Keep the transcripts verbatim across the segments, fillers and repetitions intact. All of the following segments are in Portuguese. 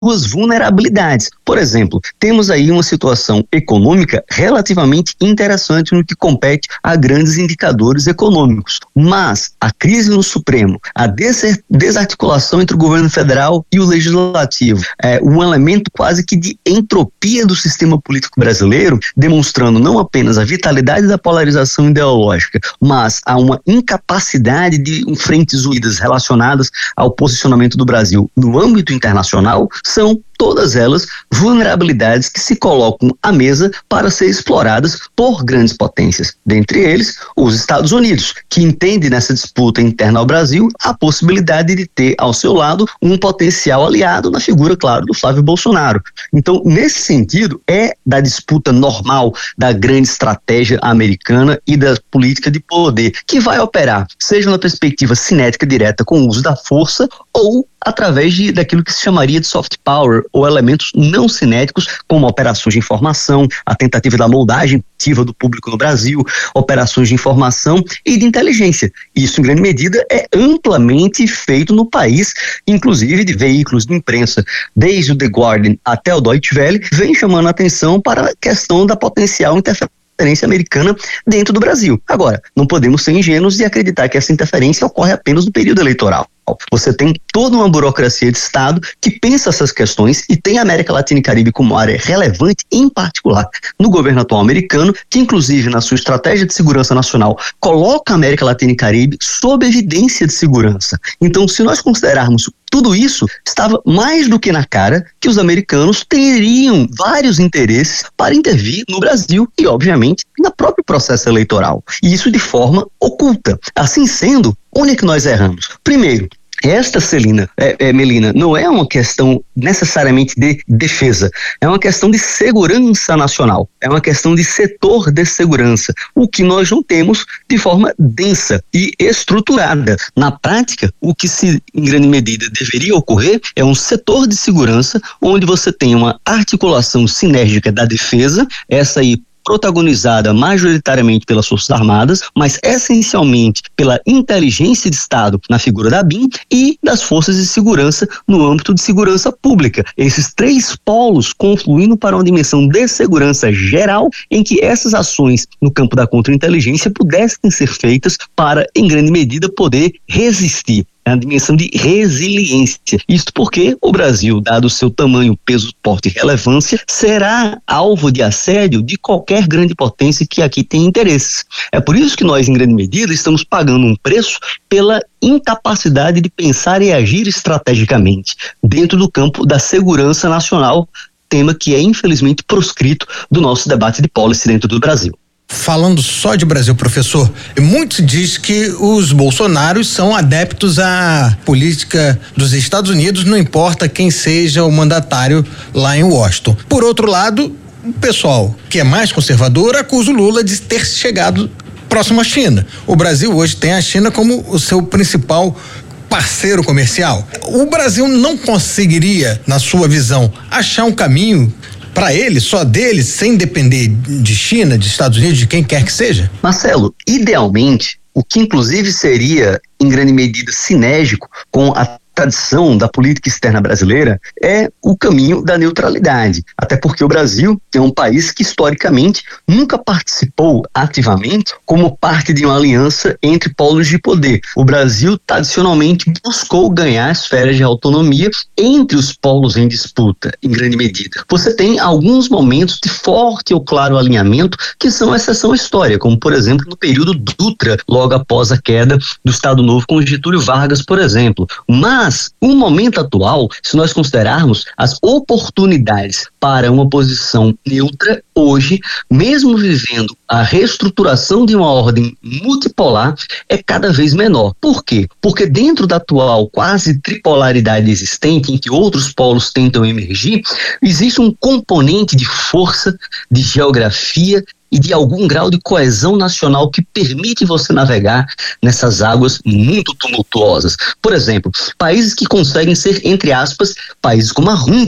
suas vulnerabilidades. Por exemplo, temos aí uma situação econômica relativamente interessante no que compete a grandes indicadores econômicos, mas a crise no Supremo, a desarticulação entre o governo federal e o legislativo, é um elemento quase que de entropia do sistema político brasileiro, demonstrando não apenas a vitalidade da polarização ideológica, mas a uma incapacidade de frentes unidas relacionadas ao posicionamento do Brasil no âmbito internacional, são todas elas vulnerabilidades que se colocam à mesa para ser exploradas por grandes potências, dentre eles os Estados Unidos, que entende nessa disputa interna ao Brasil a possibilidade de ter ao seu lado um potencial aliado na figura, claro, do Flávio Bolsonaro. Então, nesse sentido, é da disputa normal da grande estratégia americana e da política de poder que vai operar, seja na perspectiva cinética direta com o uso da força ou através de, daquilo que se chamaria de soft power, ou elementos não cinéticos, como operações de informação, a tentativa da moldagem ativa do público no Brasil, operações de informação e de inteligência. Isso, em grande medida, é amplamente feito no país, inclusive de veículos de imprensa, desde o The Guardian até o Deutsche Welle, vem chamando a atenção para a questão da potencial interferência americana dentro do Brasil. Agora, não podemos ser ingênuos e acreditar que essa interferência ocorre apenas no período eleitoral. Você tem toda uma burocracia de Estado que pensa essas questões e tem a América Latina e Caribe como área relevante, em particular no governo atual americano, que inclusive na sua estratégia de segurança nacional coloca a América Latina e Caribe sob evidência de segurança. Então, se nós considerarmos tudo isso, estava mais do que na cara que os americanos teriam vários interesses para intervir no Brasil e, obviamente, no próprio processo eleitoral. E isso de forma oculta. Assim sendo, onde é que nós erramos? Primeiro, esta, Celina, é, é, Melina, não é uma questão necessariamente de defesa, é uma questão de segurança nacional, é uma questão de setor de segurança, o que nós não temos de forma densa e estruturada. Na prática, o que se, em grande medida, deveria ocorrer é um setor de segurança onde você tem uma articulação sinérgica da defesa, essa aí protagonizada majoritariamente pelas Forças Armadas, mas essencialmente pela inteligência de Estado na figura da B I M e das forças de segurança no âmbito de segurança pública. Esses três polos confluindo para uma dimensão de segurança geral em que essas ações no campo da contra-inteligência pudessem ser feitas para, em grande medida, poder resistir. É a dimensão de resiliência. Isto porque o Brasil, dado o seu tamanho, peso, porte e relevância, será alvo de assédio de qualquer grande potência que aqui tem interesses. É por isso que nós, em grande medida, estamos pagando um preço pela incapacidade de pensar e agir estrategicamente dentro do campo da segurança nacional, tema que é infelizmente proscrito do nosso debate de policy dentro do Brasil. Falando só de Brasil, professor, muito diz que os bolsonaros são adeptos à política dos Estados Unidos, não importa quem seja o mandatário lá em Washington. Por outro lado, o pessoal que é mais conservador acusa o Lula de ter chegado próximo à China. O Brasil hoje tem a China como o seu principal parceiro comercial. O Brasil não conseguiria, na sua visão, achar um caminho para ele, só dele, sem depender de China, de Estados Unidos, de quem quer que seja? Marcelo, idealmente, o que inclusive seria, em grande medida, sinérgico com a tradição da política externa brasileira, é o caminho da neutralidade. Até porque o Brasil é um país que, historicamente, nunca participou ativamente como parte de uma aliança entre polos de poder. O Brasil, tradicionalmente, buscou ganhar esferas de autonomia entre os polos em disputa, em grande medida. Você tem alguns momentos de forte ou claro alinhamento que são exceção histórica, como, por exemplo, no período Dutra, logo após a queda do Estado Novo com Getúlio Vargas, por exemplo. Mas Mas, no momento atual, se nós considerarmos as oportunidades para uma posição neutra, hoje, mesmo vivendo a reestruturação de uma ordem multipolar, é cada vez menor. Por quê? Porque dentro da atual quase tripolaridade existente, em que outros polos tentam emergir, existe um componente de força, de geografia e de algum grau de coesão nacional que permite você navegar nessas águas muito tumultuosas. Por exemplo, países que conseguem ser, entre aspas, países como a Índia,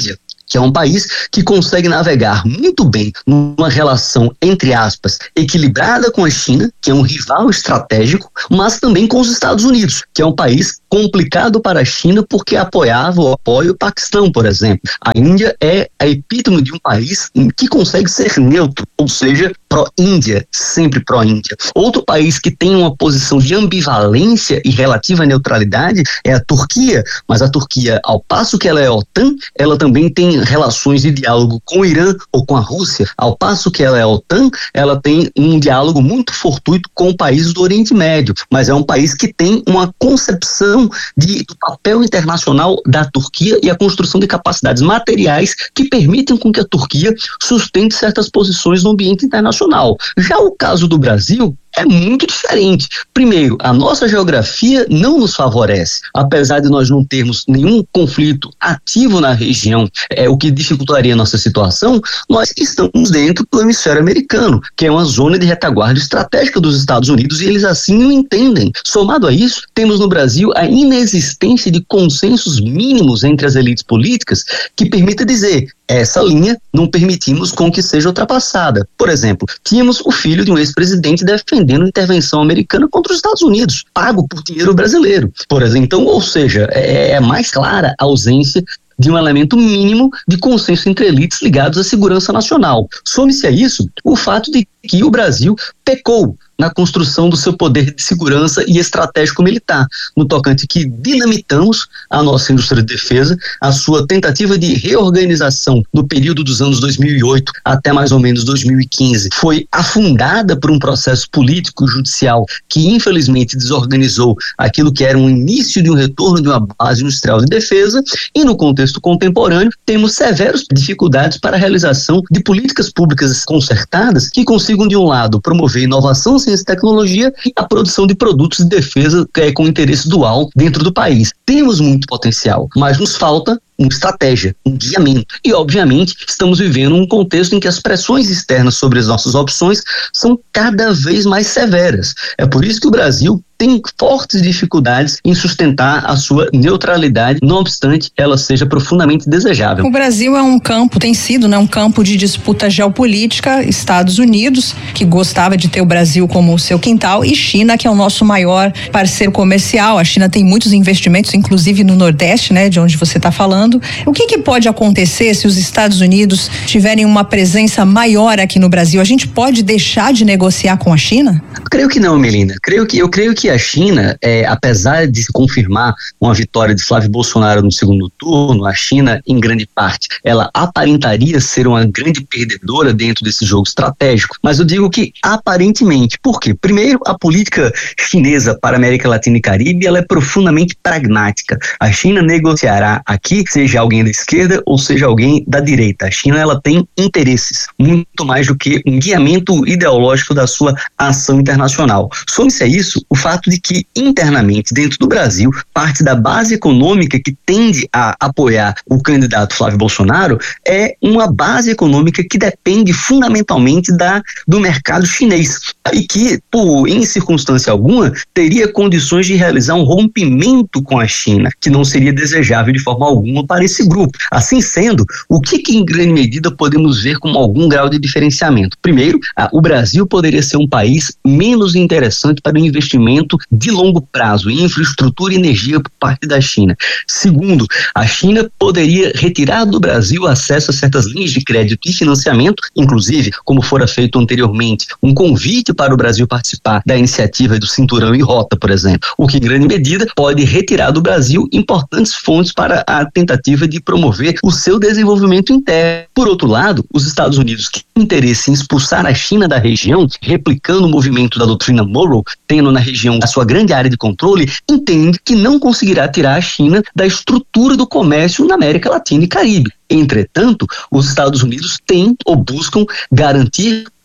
que é um país que consegue navegar muito bem numa relação, entre aspas, equilibrada com a China, que é um rival estratégico, mas também com os Estados Unidos, que é um país complicado para a China porque apoiava ou apoia o Paquistão, por exemplo. A Índia é a epítome de um país que consegue ser neutro, ou seja, pró-Índia, sempre pró-Índia. Outro país que tem uma posição de ambivalência e relativa neutralidade é a Turquia, mas a Turquia, ao passo que ela é OTAN, ela também tem relações de diálogo com o Irã ou com a Rússia. Ao passo que ela é OTAN, ela tem um diálogo muito fortuito com países do Oriente Médio, mas é um país que tem uma concepção de, do papel internacional da Turquia e a construção de capacidades materiais que permitem com que a Turquia sustente certas posições no ambiente internacional. Já o caso do Brasil é muito diferente. Primeiro, a nossa geografia não nos favorece. Apesar de nós não termos nenhum conflito ativo na região, é o que dificultaria a nossa situação, nós estamos dentro do hemisfério americano, que é uma zona de retaguarda estratégica dos Estados Unidos, e eles assim o entendem. Somado a isso, temos no Brasil a inexistência de consensos mínimos entre as elites políticas que permita dizer: essa linha não permitimos com que seja ultrapassada. Por exemplo, tínhamos o filho de um ex-presidente defendendo a intervenção americana contra os Estados Unidos, pago por dinheiro brasileiro. Por exemplo, então, ou seja, é, é mais clara a ausência de um elemento mínimo de consenso entre elites ligados à segurança nacional. Some-se a isso o fato de que o Brasil pecou na construção do seu poder de segurança e estratégico militar, no tocante que dinamitamos a nossa indústria de defesa. A sua tentativa de reorganização no período dos anos dois mil e oito até mais ou menos dois mil e quinze foi afundada por um processo político e judicial que infelizmente desorganizou aquilo que era um início de um retorno de uma base industrial de defesa, e no contexto contemporâneo temos severas dificuldades para a realização de políticas públicas concertadas que consigam, de um lado, promover inovação, ciência e tecnologia e a produção de produtos de defesa é, com interesse dual dentro do país. Temos muito potencial, mas nos falta uma estratégia, um guiamento. E, obviamente, estamos vivendo um contexto em que as pressões externas sobre as nossas opções são cada vez mais severas. É por isso que o Brasil tem fortes dificuldades em sustentar a sua neutralidade, não obstante ela seja profundamente desejável. O Brasil é um campo, tem sido, né, um campo de disputa geopolítica. Estados Unidos, que gostava de ter o Brasil como seu quintal, e China, que é o nosso maior parceiro comercial. A China tem muitos investimentos, inclusive no Nordeste, né, de onde você está falando. O que, que pode acontecer se os Estados Unidos tiverem uma presença maior aqui no Brasil? A gente pode deixar de negociar com a China? Creio que não, Melina. Creio que, eu creio que a China, é, apesar de se confirmar uma vitória de Flávio Bolsonaro no segundo turno, a China, em grande parte, ela aparentaria ser uma grande perdedora dentro desse jogo estratégico. Mas eu digo que aparentemente. Por quê? Primeiro, a política chinesa para a América Latina e Caribe, ela é profundamente pragmática. A China negociará aqui, seja alguém da esquerda ou seja alguém da direita. A China, ela tem interesses, muito mais do que um guiamento ideológico da sua ação internacional. Some-se a isso o fato de que, internamente, dentro do Brasil, parte da base econômica que tende a apoiar o candidato Flávio Bolsonaro é uma base econômica que depende fundamentalmente da, do mercado chinês, e que, por, em circunstância alguma, teria condições de realizar um rompimento com a China, que não seria desejável de forma alguma para esse grupo. Assim sendo, o que, que em grande medida podemos ver como algum grau de diferenciamento? Primeiro, a, o Brasil poderia ser um país menos interessante para o investimento de longo prazo em infraestrutura e energia por parte da China. Segundo, a China poderia retirar do Brasil acesso a certas linhas de crédito e financiamento, inclusive, como fora feito anteriormente, um convite para o Brasil participar da iniciativa do Cinturão e Rota, por exemplo, o que em grande medida pode retirar do Brasil importantes fontes para a tentativa de promover o seu desenvolvimento interno. Por outro lado, os Estados Unidos, que têm interesse em expulsar a China da região, replicando o movimento da doutrina Monroe, tendo na região a sua grande área de controle, entende que não conseguirá tirar a China da estrutura do comércio na América Latina e Caribe. Entretanto, os Estados Unidos têm ou buscam garantir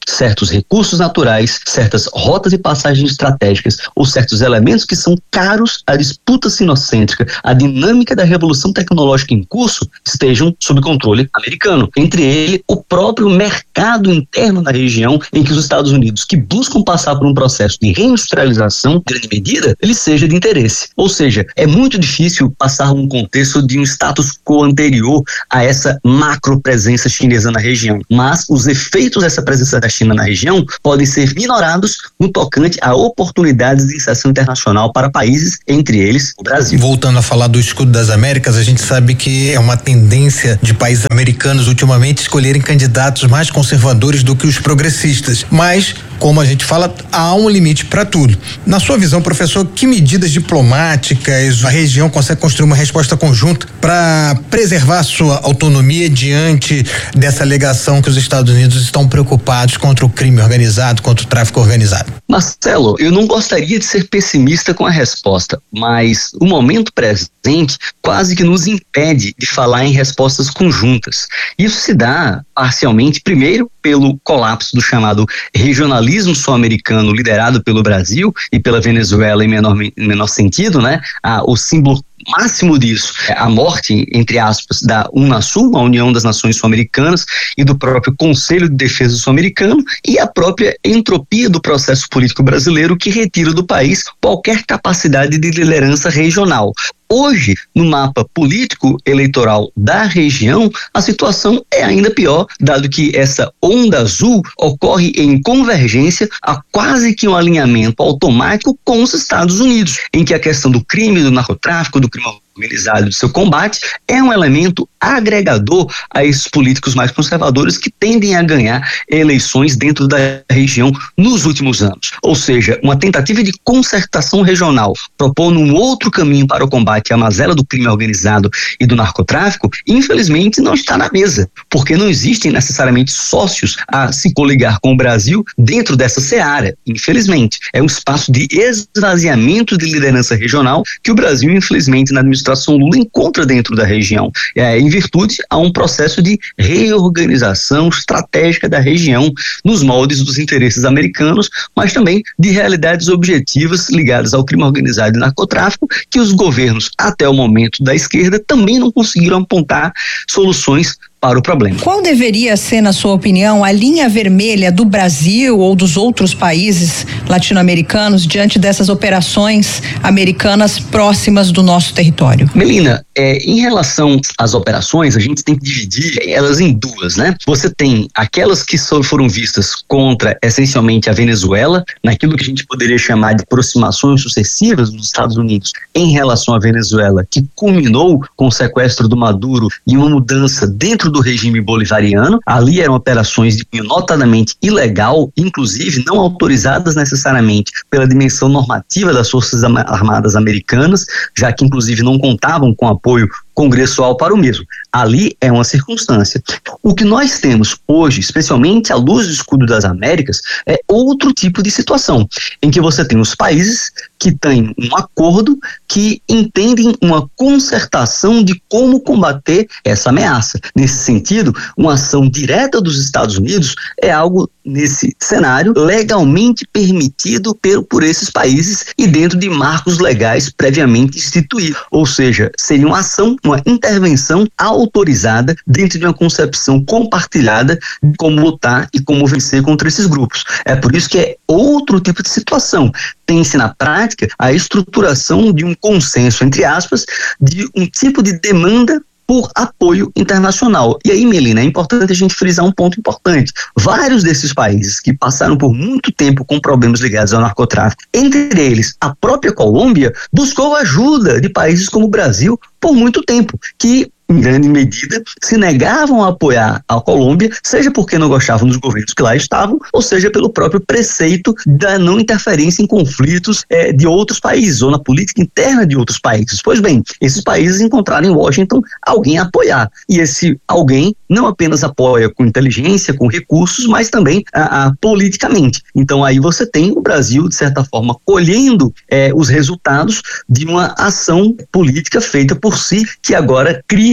certos recursos naturais, certas rotas e passagens estratégicas ou certos elementos que são caros à disputa sinocêntrica, à dinâmica da revolução tecnológica em curso, estejam sob controle americano. Entre ele, o próprio mercado interno da região, em que os Estados Unidos, que buscam passar por um processo de reindustrialização, em grande medida, ele seja de interesse. Ou seja, é muito difícil passar um contexto de um status quo anterior a essa macro presença chinesa na região. Mas os efeitos dessa presença da China na região podem ser minorados no tocante a oportunidades de inserção internacional para países, entre eles o Brasil. Voltando a falar do escudo das Américas, a gente sabe que é uma tendência de países americanos ultimamente escolherem candidatos mais conservadores do que os progressistas. Mas, como a gente fala, há um limite para tudo. Na sua visão, professor, que medidas diplomáticas a região consegue construir uma resposta conjunta para preservar a sua autonomia diante dessa alegação que os Estados Unidos estão preocupados contra o crime organizado, contra o tráfico organizado? Marcelo, eu não gostaria de ser pessimista com a resposta, mas o momento presente quase que nos impede de falar em respostas conjuntas. Isso se dá parcialmente, primeiro, pelo colapso do chamado regionalismo sul-americano liderado pelo Brasil e pela Venezuela em menor, em menor sentido, né? Ah, o símbolo máximo disso é a morte, entre aspas, da UNASUL, a União das Nações Sul-Americanas, e do próprio Conselho de Defesa Sul-Americano, e a própria entropia do processo político brasileiro que retira do país qualquer capacidade de liderança regional. Hoje, no mapa político eleitoral da região, a situação é ainda pior, dado que essa onda azul ocorre em convergência a quase que um alinhamento automático com os Estados Unidos, em que a questão do crime, do narcotráfico, do crime organizado, do seu combate, é um elemento agregador a esses políticos mais conservadores que tendem a ganhar eleições dentro da região nos últimos anos. Ou seja, uma tentativa de concertação regional, propondo um outro caminho para o combate à mazela do crime organizado e do narcotráfico, infelizmente não está na mesa, porque não existem necessariamente sócios a se coligar com o Brasil dentro dessa seara, infelizmente. É um espaço de esvaziamento de liderança regional que o Brasil, infelizmente, na administração Lula encontra dentro da região, é, em virtude a um processo de reorganização estratégica da região nos moldes dos interesses americanos, mas também de realidades objetivas ligadas ao crime organizado e narcotráfico que os governos, até o momento da esquerda, também não conseguiram apontar soluções para o problema. Qual deveria ser, na sua opinião, a linha vermelha do Brasil ou dos outros países latino-americanos diante dessas operações americanas próximas do nosso território? Melina, é, em relação às operações, a gente tem que dividir elas em duas, né? Você tem aquelas que só foram vistas contra, essencialmente, a Venezuela, naquilo que a gente poderia chamar de aproximações sucessivas dos Estados Unidos em relação à Venezuela, que culminou com o sequestro do Maduro e uma mudança dentro do regime bolivariano. Ali eram operações de cunho notadamente ilegal, inclusive não autorizadas necessariamente pela dimensão normativa das Forças Armadas Americanas, já que inclusive não contavam com apoio congressual para o mesmo. Ali é uma circunstância. O que nós temos hoje, especialmente à luz do escudo das Américas, é outro tipo de situação, em que você tem os países que têm um acordo, que entendem uma concertação de como combater essa ameaça. Nesse sentido, uma ação direta dos Estados Unidos é algo, nesse cenário, legalmente permitido por, por esses países e dentro de marcos legais previamente instituídos. Ou seja, seria uma ação, uma intervenção autorizada dentro de uma concepção compartilhada de como lutar e como vencer contra esses grupos. É por isso que é outro tipo de situação. Tem-se na prática a estruturação de um consenso, entre aspas, de um tipo de demanda por apoio internacional. E aí, Melina, é importante a gente frisar um ponto importante. Vários desses países que passaram por muito tempo com problemas ligados ao narcotráfico, entre eles a própria Colômbia, buscou ajuda de países como o Brasil por muito tempo, que em grande medida, se negavam a apoiar a Colômbia, seja porque não gostavam dos governos que lá estavam, ou seja pelo próprio preceito da não interferência em conflitos eh, de outros países, ou na política interna de outros países. Pois bem, esses países encontraram em Washington alguém a apoiar, e esse alguém não apenas apoia com inteligência, com recursos, mas também a, a, politicamente. Então aí você tem o Brasil, de certa forma, colhendo eh, os resultados de uma ação política feita por si, que agora cria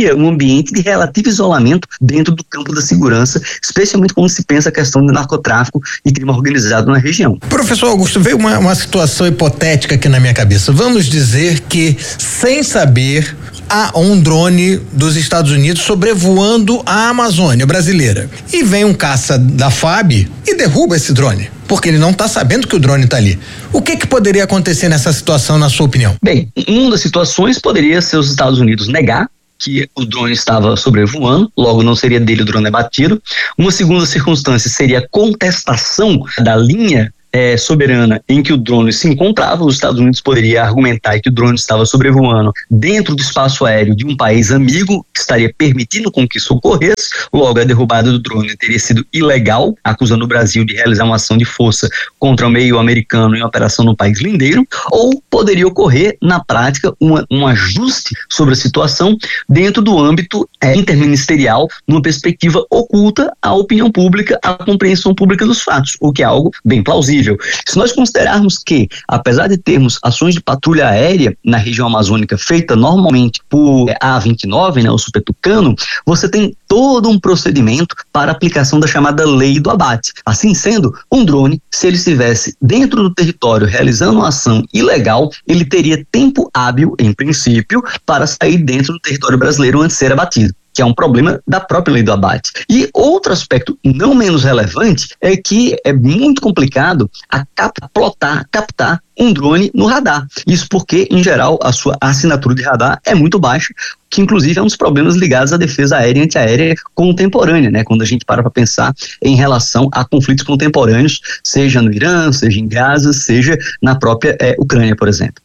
cria um ambiente de relativo isolamento dentro do campo da segurança, especialmente quando se pensa a questão de narcotráfico e crime organizado na região. Professor Augusto, veio uma, uma situação hipotética aqui na minha cabeça. Vamos dizer que, sem saber, há um drone dos Estados Unidos sobrevoando a Amazônia brasileira. E vem um caça da F A B e derruba esse drone, porque ele não está sabendo que o drone está ali. O que que poderia acontecer nessa situação, na sua opinião? Bem, uma das situações poderia ser os Estados Unidos negar que o drone estava sobrevoando, logo não seria dele o drone abatido. Uma segunda circunstância seria a contestação da linha É, soberana em que o drone se encontrava. Os Estados Unidos poderia argumentar que o drone estava sobrevoando dentro do espaço aéreo de um país amigo que estaria permitindo com que isso ocorresse, logo a derrubada do drone teria sido ilegal, acusando o Brasil de realizar uma ação de força contra o meio americano em operação no país lindeiro, ou poderia ocorrer na prática uma, um ajuste sobre a situação dentro do âmbito é, interministerial, numa perspectiva oculta à opinião pública, à compreensão pública dos fatos, o que é algo bem plausível. Se nós considerarmos que, apesar de termos ações de patrulha aérea na região amazônica feita normalmente por A vinte e nove, né, o Super Tucano, você tem todo um procedimento para a aplicação da chamada lei do abate. Assim sendo, um drone, se ele estivesse dentro do território realizando uma ação ilegal, ele teria tempo hábil, em princípio, para sair dentro do território brasileiro antes de ser abatido, que é um problema da própria lei do abate. E outro aspecto não menos relevante é que é muito complicado a cap- plotar, captar um drone no radar. Isso porque, em geral, a sua assinatura de radar é muito baixa, que inclusive é um dos problemas ligados à defesa aérea e antiaérea contemporânea, né? Quando a gente para para pensar em relação a conflitos contemporâneos, seja no Irã, seja em Gaza, seja na própria é, Ucrânia, por exemplo.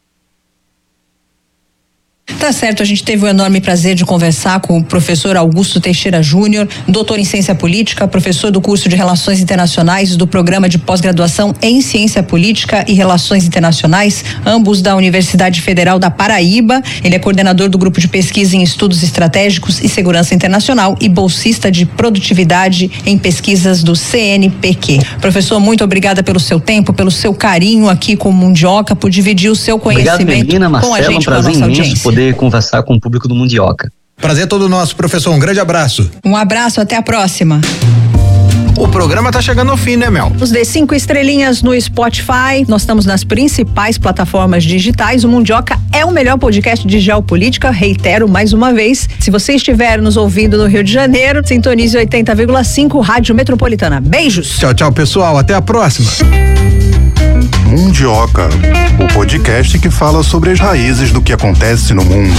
Tá certo, a gente teve o enorme prazer de conversar com o professor Augusto Teixeira Júnior, doutor em Ciência Política, professor do curso de Relações Internacionais do Programa de Pós-Graduação em Ciência Política e Relações Internacionais, ambos da Universidade Federal da Paraíba. Ele é coordenador do Grupo de Pesquisa em Estudos Estratégicos e Segurança Internacional e bolsista de Produtividade em Pesquisas do C N P Q. Professor, muito obrigada pelo seu tempo, pelo seu carinho aqui com o Mundioca, por dividir o seu conhecimento Obrigado, menina, com a Marcelo, gente, um com a nossa audiência. Poder conversar com o público do Mundioca. Prazer todo nosso, professor. Um grande abraço. Um abraço, até a próxima. O programa tá chegando ao fim, né, Mel? Nos dê cinco estrelinhas no Spotify. Nós estamos nas principais plataformas digitais. O Mundioca é o melhor podcast de geopolítica. Reitero mais uma vez. Se você estiver nos ouvindo no Rio de Janeiro, sintonize oitenta vírgula cinco Rádio Metropolitana. Beijos. Tchau, tchau, pessoal. Até a próxima. Mundioca, o podcast que fala sobre as raízes do que acontece no mundo.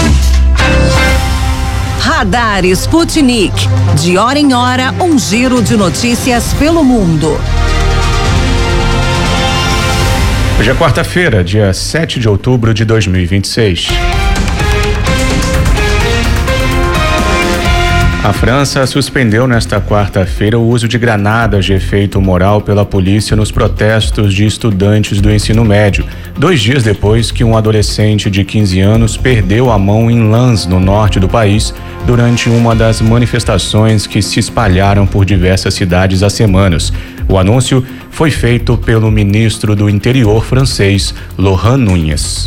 Radar Sputnik. De hora em hora, um giro de notícias pelo mundo. Hoje é quarta-feira, dia sete de outubro de dois mil e vinte e seis. A França suspendeu nesta quarta-feira o uso de granadas de efeito moral pela polícia nos protestos de estudantes do ensino médio, dois dias depois que um adolescente de quinze anos perdeu a mão em Lens, no norte do país, durante uma das manifestações que se espalharam por diversas cidades há semanas. O anúncio foi feito pelo ministro do Interior francês, Laurent Nunez.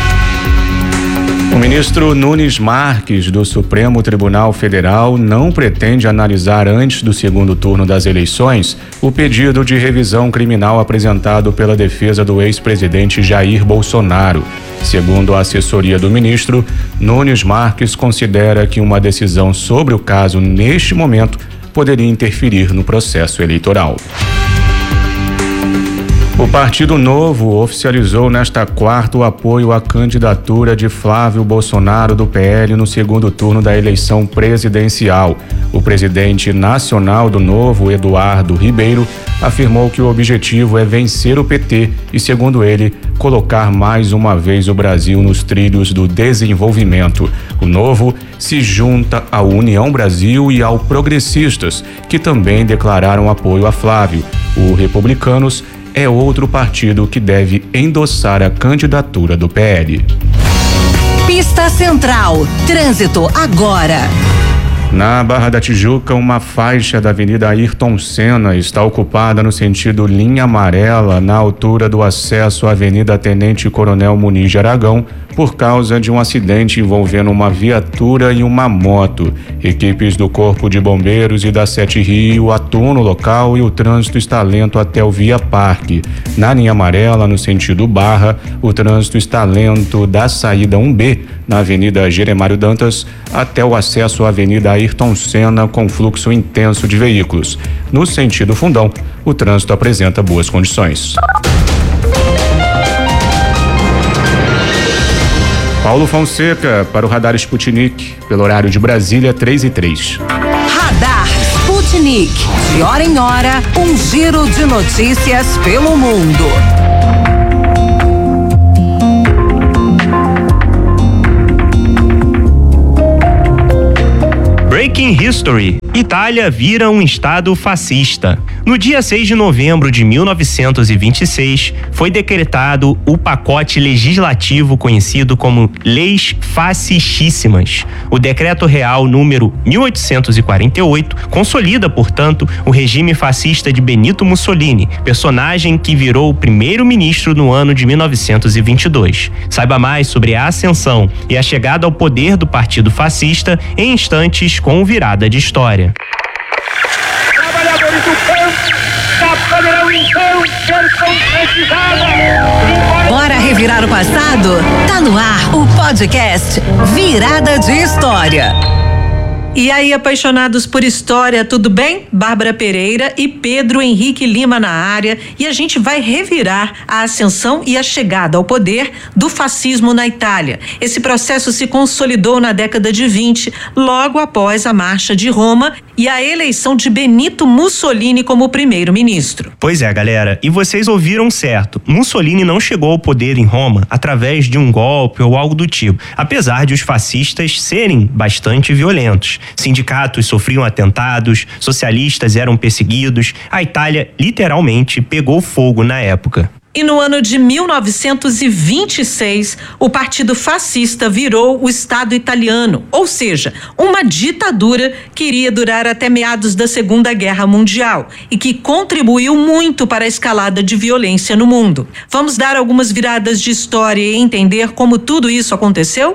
O ministro Nunes Marques, do Supremo Tribunal Federal, não pretende analisar antes do segundo turno das eleições o pedido de revisão criminal apresentado pela defesa do ex-presidente Jair Bolsonaro. Segundo a assessoria do ministro, Nunes Marques considera que uma decisão sobre o caso neste momento poderia interferir no processo eleitoral. O Partido Novo oficializou nesta quarta o apoio à candidatura de Flávio Bolsonaro do P L no segundo turno da eleição presidencial. O presidente nacional do Novo, Eduardo Ribeiro, afirmou que o objetivo é vencer o P T e, segundo ele, colocar mais uma vez o Brasil nos trilhos do desenvolvimento. O Novo se junta à União Brasil e ao Progressistas, que também declararam apoio a Flávio. O Republicanos é outro partido que deve endossar a candidatura do P L. Pista Central. Trânsito agora. Na Barra da Tijuca, uma faixa da Avenida Ayrton Senna está ocupada no sentido linha amarela, na altura do acesso à Avenida Tenente Coronel Muniz de Aragão, por causa de um acidente envolvendo uma viatura e uma moto. Equipes do Corpo de Bombeiros e da Sete Rio atuam no local e o trânsito está lento até o Via Parque. Na linha amarela, no sentido Barra, o trânsito está lento da saída um B, na Avenida Jeremário Dantas, até o acesso à Avenida Ayrton Senna, com fluxo intenso de veículos. No sentido Fundão, o trânsito apresenta boas condições. Paulo Fonseca para o Radar Sputnik, pelo horário de Brasília, três e três. Radar Sputnik, de hora em hora, um giro de notícias pelo mundo. Breaking History. Itália vira um estado fascista. No dia seis de novembro de mil novecentos e vinte e seis, foi decretado o pacote legislativo conhecido como Leis Fascistíssimas. O Decreto Real número mil oitocentos e quarenta e oito consolida, portanto, o regime fascista de Benito Mussolini, personagem que virou o primeiro-ministro no ano de mil novecentos e vinte e dois. Saiba mais sobre a ascensão e a chegada ao poder do Partido Fascista em instantes com o Virada de História. Trabalhadores do campo, da poderão então ser concretizados. Bora revirar o passado? Tá no ar o podcast Virada de História. E aí, apaixonados por história, tudo bem? Bárbara Pereira e Pedro Henrique Lima na área, e a gente vai revirar a ascensão e a chegada ao poder do fascismo na Itália. Esse processo se consolidou na década de vinte, logo após a Marcha de Roma e a eleição de Benito Mussolini como primeiro-ministro. Pois é, galera, e vocês ouviram certo. Mussolini não chegou ao poder em Roma através de um golpe ou algo do tipo, apesar de os fascistas serem bastante violentos. Sindicatos sofriam atentados, socialistas eram perseguidos, a Itália literalmente pegou fogo na época. E no ano de mil novecentos e vinte e seis, o Partido Fascista virou o Estado italiano, ou seja, uma ditadura que iria durar até meados da Segunda Guerra Mundial e que contribuiu muito para a escalada de violência no mundo. Vamos dar algumas viradas de história e entender como tudo isso aconteceu?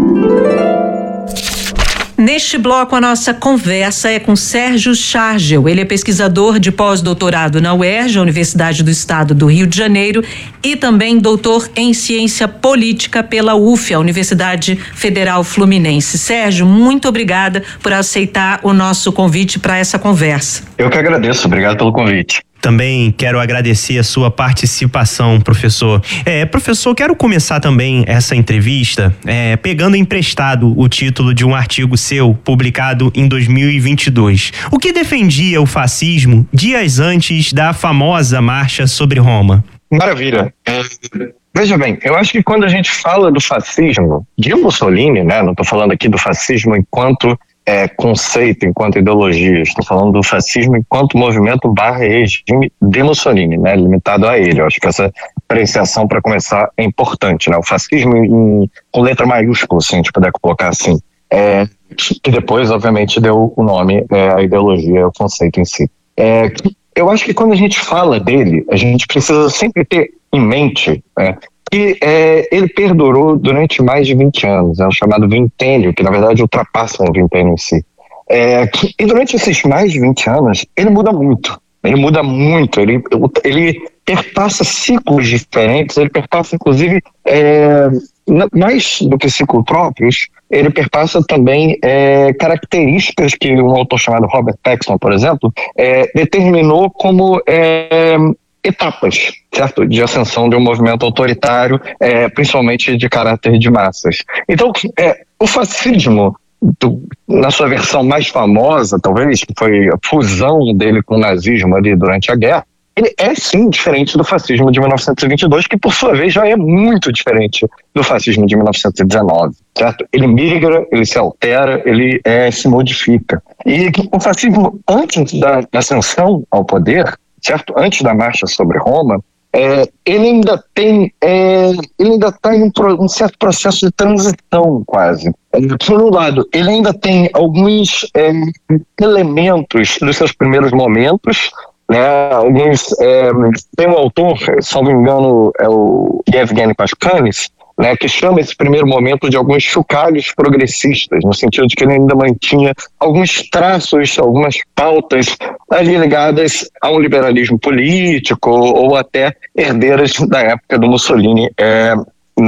Neste bloco, a nossa conversa é com Sérgio Schargel. Ele é pesquisador de pós-doutorado na U E R J, a Universidade do Estado do Rio de Janeiro, e também doutor em ciência política pela U F, a Universidade Federal Fluminense. Sérgio, muito obrigada por aceitar o nosso convite para essa conversa. Eu que agradeço, obrigado pelo convite. Também quero agradecer a sua participação, professor. É, professor, quero começar também essa entrevista é, pegando emprestado o título de um artigo seu, publicado em dois mil e vinte e dois. O que defendia o fascismo dias antes da famosa Marcha sobre Roma? Maravilha. É, veja bem, eu acho que quando a gente fala do fascismo de Mussolini, né, não estou falando aqui do fascismo enquanto É, conceito, enquanto ideologia, estou falando do fascismo enquanto movimento barra regime de Mussolini, né, limitado a ele. Eu acho que essa apreciação, para começar, é importante, né, o fascismo em, com letra maiúscula, se a gente puder colocar assim, é, que depois, obviamente, deu o nome é, à ideologia, ao conceito em si. É, eu acho que quando a gente fala dele, a gente precisa sempre ter em mente é, que é, ele perdurou durante mais de vinte anos, é o chamado vintênio, que na verdade ultrapassa o vintênio em si. É, que, e durante esses mais de vinte anos, ele muda muito, ele muda muito, ele, ele perpassa ciclos diferentes, ele perpassa inclusive, é, mais do que ciclos próprios, ele perpassa também é, características que um autor chamado Robert Paxton, por exemplo, é, determinou como é, etapas, certo? De ascensão de um movimento autoritário, é, principalmente de caráter de massas. Então, é, o fascismo, do, na sua versão mais famosa, talvez, que foi a fusão dele com o nazismo ali durante a guerra, ele é sim diferente do fascismo de mil novecentos e vinte e dois, que por sua vez já é muito diferente do fascismo de mil novecentos e dezenove, certo? Ele migra, ele se altera, ele é, se modifica. E o fascismo, antes da ascensão ao poder, certo? Antes da Marcha sobre Roma, é, ele ainda tem, é, ele ainda está em um, um certo processo de transição quase. É, por um lado, ele ainda tem alguns é, elementos dos seus primeiros momentos, né? Alguns, é, tem um autor, se não me engano, é o Yevgeny Pashkanis, né, que chama esse primeiro momento de alguns chocalhos progressistas, no sentido de que ele ainda mantinha alguns traços, algumas pautas ali ligadas a um liberalismo político ou até herdeiras da época do Mussolini é,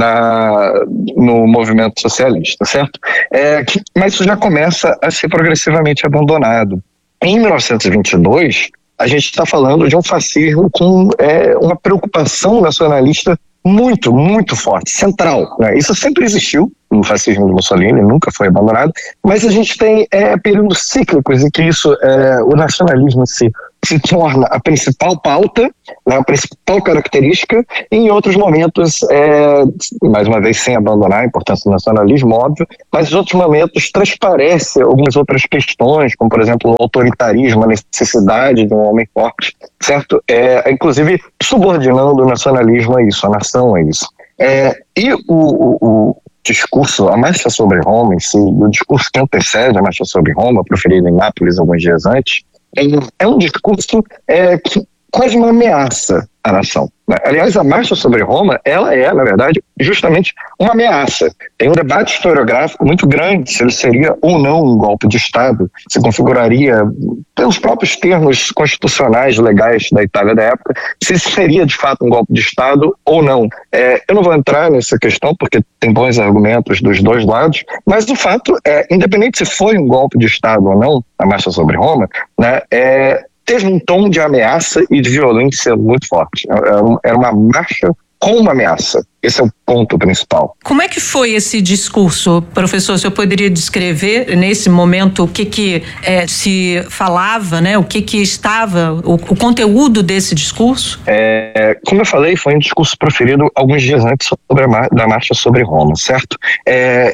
na, no movimento socialista, certo? É, que, mas isso já começa a ser progressivamente abandonado. Em mil novecentos e vinte e dois, a gente está falando de um fascismo com é, uma preocupação nacionalista muito, muito forte, central, né? Isso sempre existiu no fascismo do Mussolini, nunca foi abandonado, mas a gente tem é, períodos cíclicos em que isso, é, o nacionalismo se, se torna a principal pauta, né, a principal característica, e em outros momentos, é, mais uma vez sem abandonar a importância do nacionalismo, óbvio, mas em outros momentos transparece algumas outras questões, como por exemplo o autoritarismo, a necessidade de um homem forte, certo? É, inclusive subordinando o nacionalismo a isso, a nação a isso. É, e o, o, o discurso, a Marcha sobre Roma em si, o discurso que antecede a Marcha sobre Roma, proferido em Nápoles alguns dias antes, é, é um discurso é, que quase uma ameaça à nação. Aliás, a Marcha sobre Roma, ela é, na verdade, justamente uma ameaça. Tem um debate historiográfico muito grande se ele seria ou não um golpe de Estado, se configuraria, pelos próprios termos constitucionais legais da Itália da época, se seria de fato um golpe de Estado ou não. É, eu não vou entrar nessa questão porque tem bons argumentos dos dois lados, mas o fato é, independente se foi um golpe de Estado ou não, a Marcha sobre Roma, né, é... teve um tom de ameaça e de violência muito forte. Era uma marcha com uma ameaça. Esse é o ponto principal. Como é que foi esse discurso, professor? O senhor poderia descrever nesse momento o que que é, se falava, né? O que que estava, o, o conteúdo desse discurso? É, como eu falei, foi um discurso proferido alguns dias antes sobre a, da Marcha sobre Roma, certo? É,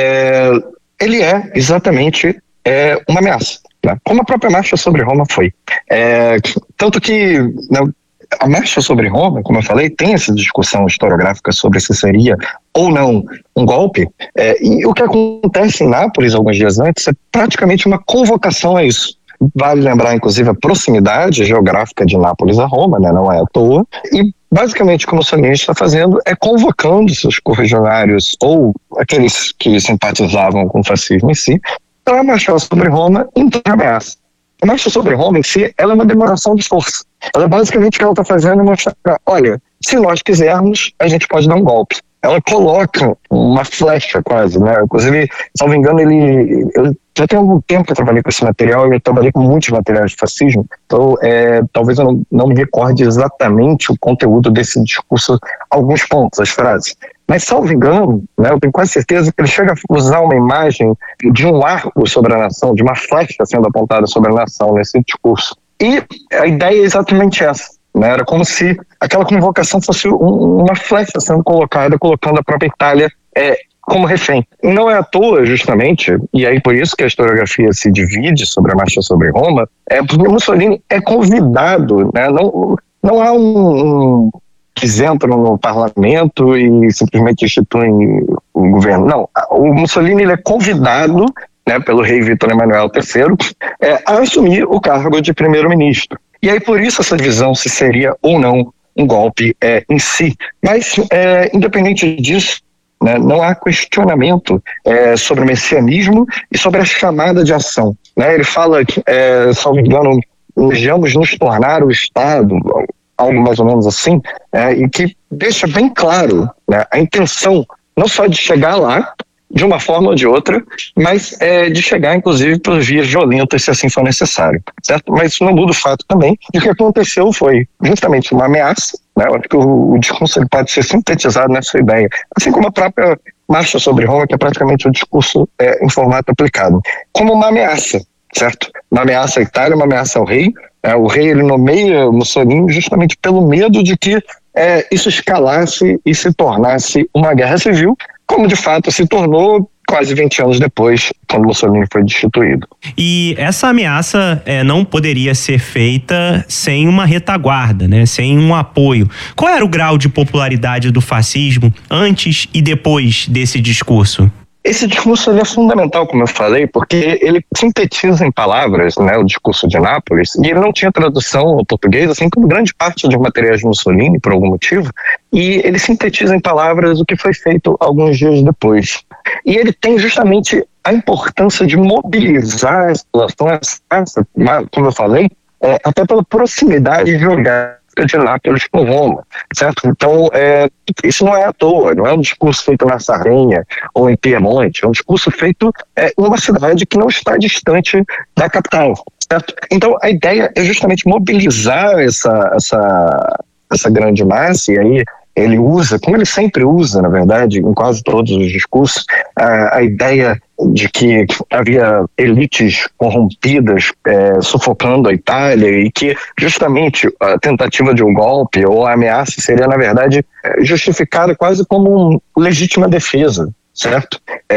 é, ele é exatamente é, uma ameaça. Como a própria Marcha sobre Roma foi. É, tanto que né, a Marcha sobre Roma, como eu falei, tem essa discussão historiográfica sobre se seria ou não um golpe, é, e o que acontece em Nápoles alguns dias antes é praticamente uma convocação a isso. Vale lembrar, inclusive, a proximidade geográfica de Nápoles a Roma, né, não é à toa, e basicamente o que o Mussolini está fazendo é convocando seus correligionários ou aqueles que simpatizavam com o fascismo em si, para marchar sobre Roma em ameaça. A marcha sobre Roma em si, ela é uma demonstração de força. Ela basicamente o que ela está fazendo é mostrar, olha, se nós quisermos, a gente pode dar um golpe. Ela coloca uma flecha quase, né? Inclusive, se não me engano, ele... Eu já tem algum tempo que eu trabalhei com esse material e eu trabalhei com muitos materiais de fascismo, então é, talvez eu não, não me recorde exatamente o conteúdo desse discurso, alguns pontos, as frases. Mas, salvo engano, né, eu tenho quase certeza que ele chega a usar uma imagem de um arco sobre a nação, de uma flecha sendo apontada sobre a nação nesse discurso. E a ideia é exatamente essa. Né? Era como se aquela convocação fosse um, uma flecha sendo colocada, colocando a própria Itália é, como refém. E não é à toa, justamente, e aí por isso que a historiografia se divide sobre a Marcha sobre Roma, é porque Mussolini é convidado, né? não, não há um... um eles entram no parlamento e simplesmente instituem o governo. Não, o Mussolini ele é convidado, né, pelo rei Vítor Emanuel terceiro é, a assumir o cargo de primeiro-ministro. E aí por isso essa divisão se seria ou não um golpe é, em si. Mas é, independente disso, né, não há questionamento é, sobre o messianismo e sobre a chamada de ação. Né? Ele fala que, é, salvo engano, desejamos nos tornar o Estado, algo mais ou menos assim, é, e que deixa bem claro, né, a intenção não só de chegar lá, de uma forma ou de outra, mas é, de chegar, inclusive, por vias violentas, se assim for necessário, certo? Mas isso não muda o fato também de que o que aconteceu foi justamente uma ameaça, né? Eu acho que o, o discurso ele pode ser sintetizado nessa ideia, assim como a própria Marcha sobre Roma, que é praticamente o discurso é, em formato aplicado, como uma ameaça, certo? Uma ameaça à Itália, uma ameaça ao rei. É, o rei ele nomeia Mussolini justamente pelo medo de que é, isso escalasse e se tornasse uma guerra civil, como de fato se tornou quase vinte anos depois, quando Mussolini foi destituído. E essa ameaça é, não poderia ser feita sem uma retaguarda, né? Sem um apoio. Qual era o grau de popularidade do fascismo antes e depois desse discurso? esse discurso ele é fundamental, como eu falei, porque ele sintetiza em palavras, né, o discurso de Nápoles, e ele não tinha tradução ao português, assim como grande parte dos materiais de Mussolini, por algum motivo, e ele sintetiza em palavras o que foi feito alguns dias depois. E ele tem justamente a importância de mobilizar a população, como eu falei, é, até pela proximidade geográfica de Nápoles com Roma, certo? Então, é, isso não é à toa, não é um discurso feito na Sardenha ou em Piemonte, é um discurso feito é, em uma cidade que não está distante da capital, certo? Então, a ideia é justamente mobilizar essa, essa, essa grande massa, e aí ele usa, como ele sempre usa, na verdade, em quase todos os discursos, a, a ideia de que havia elites corrompidas é, sufocando a Itália e que justamente a tentativa de um golpe ou a ameaça seria, na verdade, justificada quase como uma legítima defesa, certo?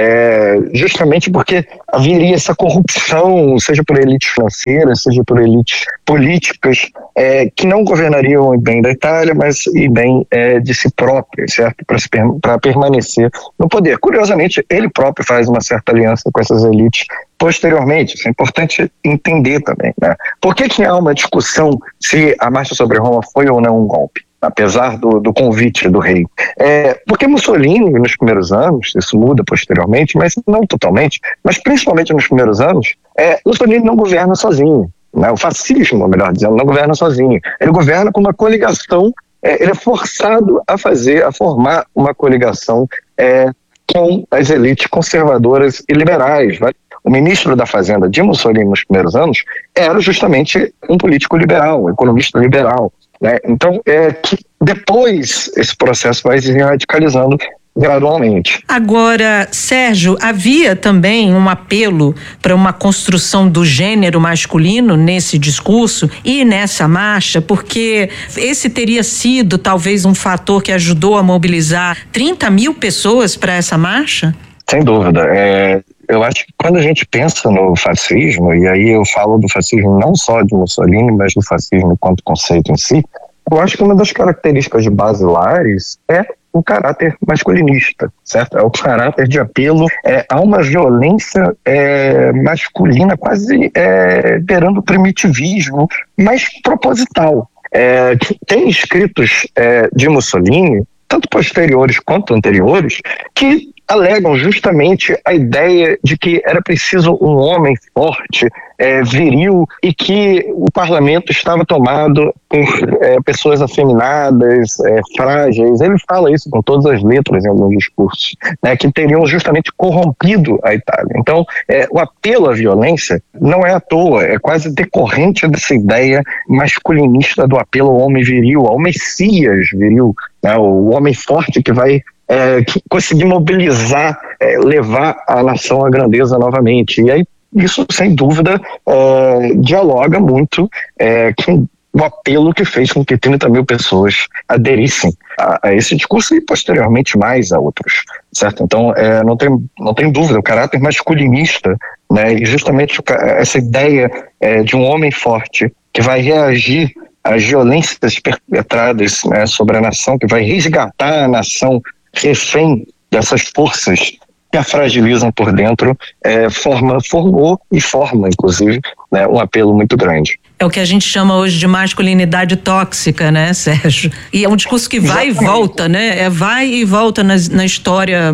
É, justamente porque haveria essa corrupção, seja por elites financeiras, seja por elites políticas, é, que não governariam o bem da Itália, mas e bem é, de si próprias, certo? Para permanecer no poder. Curiosamente, ele próprio faz uma certa aliança com essas elites posteriormente. Isso é importante entender também, né? Por que que há uma discussão se a marcha sobre Roma foi ou não um golpe, apesar do, do convite do rei? É, porque Mussolini, nos primeiros anos, isso muda posteriormente, mas não totalmente, mas principalmente nos primeiros anos, é, Mussolini não governa sozinho, né? O fascismo, melhor dizendo, não governa sozinho. Ele governa com uma coligação, é, ele é forçado a fazer, a formar uma coligação é, com as elites conservadoras e liberais. Né? O ministro da Fazenda de Mussolini nos primeiros anos era justamente um político liberal, um economista liberal. Né? Então, é que depois esse processo vai se radicalizando gradualmente. Agora, Sérgio, havia também um apelo para uma construção do gênero masculino nesse discurso e nessa marcha, porque esse teria sido talvez um fator que ajudou a mobilizar trinta mil pessoas para essa marcha? Sem dúvida. É, eu acho que quando a gente pensa no fascismo, e aí eu falo do fascismo não só de Mussolini, mas do fascismo enquanto conceito em si, eu acho que uma das características basilares é o caráter masculinista, certo? É o caráter de apelo é, a uma violência é, masculina quase é, beirando o primitivismo, mas proposital. É, tem escritos é, de Mussolini, tanto posteriores quanto anteriores, que alegam justamente a ideia de que era preciso um homem forte, é, viril, e que o parlamento estava tomado por é, pessoas afeminadas, é, frágeis. Ele fala isso com todas as letras em alguns discursos, né, que teriam justamente corrompido a Itália. Então, é, o apelo à violência não é à toa, é quase decorrente dessa ideia masculinista do apelo ao homem viril, ao Messias viril, né, o homem forte que vai É, conseguir mobilizar, é, levar a nação à grandeza novamente. E aí isso, sem dúvida, é, dialoga muito é, com o apelo que fez com que trinta mil pessoas aderissem a, a esse discurso e posteriormente mais a outros, certo? Então, é, não tem, não tem dúvida, o caráter masculinista, né, e justamente essa ideia é, de um homem forte que vai reagir às violências perpetradas, né, sobre a nação, que vai resgatar a nação refém dessas forças que a fragilizam por dentro, é, forma, formou e forma, inclusive, né, um apelo muito grande. É o que a gente chama hoje de masculinidade tóxica, né, Sérgio? E é um discurso que vai Exatamente. e volta, né? É vai e volta na, na história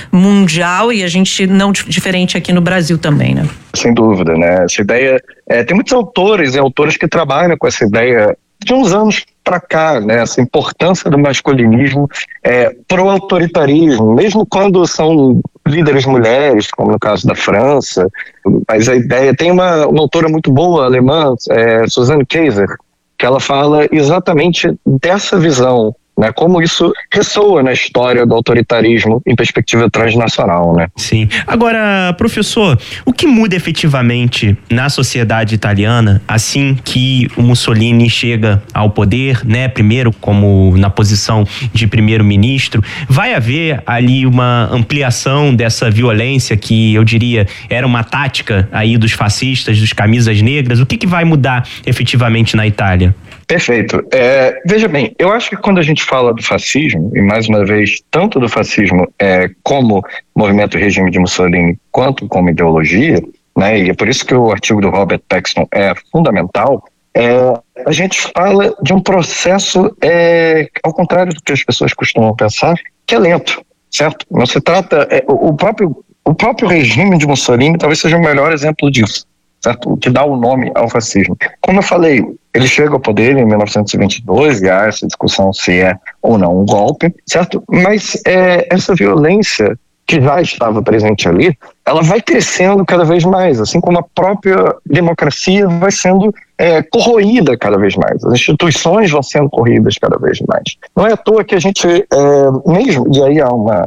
mundial e a gente não diferente aqui no Brasil também, né? Sem dúvida, né? Essa ideia, é, tem muitos autores e autoras que trabalham com essa ideia de uns anos para cá, né, essa importância do masculinismo é, pro autoritarismo, mesmo quando são líderes mulheres, como no caso da França, mas a ideia, tem uma, uma autora muito boa, alemã, é, Susanne Kaiser, que ela fala exatamente dessa visão, né, como isso ressoa na história do autoritarismo em perspectiva transnacional, né? Sim. Agora, professor, o que muda efetivamente na sociedade italiana assim que o Mussolini chega ao poder, né? Primeiro como na posição de primeiro-ministro, vai haver ali uma ampliação dessa violência que eu diria era uma tática aí dos fascistas, dos camisas negras. O que que vai mudar efetivamente na Itália? Perfeito. É, veja bem, eu acho que quando a gente fala do fascismo, e mais uma vez, tanto do fascismo é, como movimento e regime de Mussolini, quanto como ideologia, né, e é por isso que o artigo do Robert Paxton é fundamental, é, a gente fala de um processo, é, ao contrário do que as pessoas costumam pensar, que é lento, certo? Não se trata, é, o, próprio, o próprio regime de Mussolini talvez seja o melhor exemplo disso, certo? O que dá o nome ao fascismo. Como eu falei, ele chega ao poder em mil novecentos e vinte e dois, e há essa discussão se é ou não um golpe, certo? Mas é, essa violência que já estava presente ali, ela vai crescendo cada vez mais, assim como a própria democracia vai sendo é, corroída cada vez mais, as instituições vão sendo corroídas cada vez mais. Não é à toa que a gente, é, mesmo, e aí há uma,